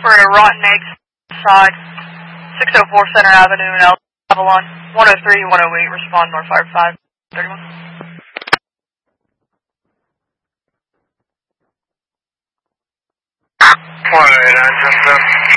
for a Rotten Eggs side, 604 Center Avenue in Avalon, 103, 108, respond North Fire 531. 189,